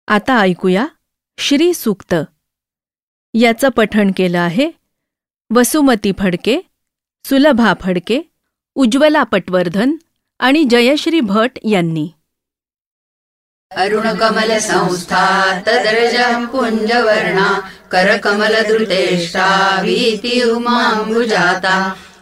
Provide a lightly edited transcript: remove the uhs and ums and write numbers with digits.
आता ऐकूया श्री सूक्त. याचं पठण केलं आहे वसुमती फडके, सुलभा फडके, उज्ज्वला पटवर्धन आणि जयश्री भट यांनी. अरुणकमल संस्था तदर्जः पुञ्जवर्णा करकमल धृतेष्टा वीति उमाम्बुजाता